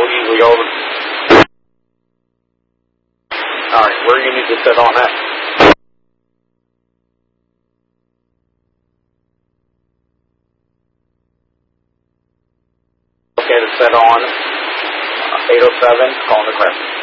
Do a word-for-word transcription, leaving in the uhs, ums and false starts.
easily over. Alright, where do you need to set on that? Okay, to set on uh, eight oh seven, calling the crescent.